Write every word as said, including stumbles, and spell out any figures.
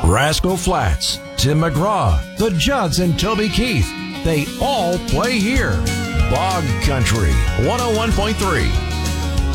Rascal Flatts, Tim McGraw, the Judds and Toby Keith. They all play here. Bog Country one oh one point three.